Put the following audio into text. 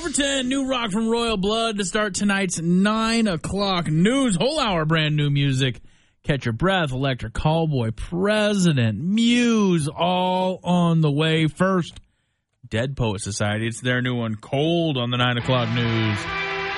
10, new rock from Royal Blood to start tonight's 9 o'clock news. Whole hour brand new music. Catch Your Breath, Electric Callboy, President, Muse, all on the way. First, Dead Poet Society. It's their new one, Cold, on the 9 o'clock news.